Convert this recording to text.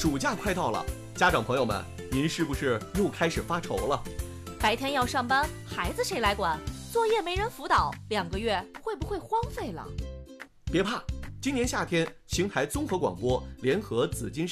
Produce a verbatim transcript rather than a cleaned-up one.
暑假快到了，家长朋友们，您是不是又开始发愁了？ 白天要上班，孩子谁来管？作业没人辅导，两个月会不会荒废了？ 别怕，今年夏天，邢台综合广播联合紫金山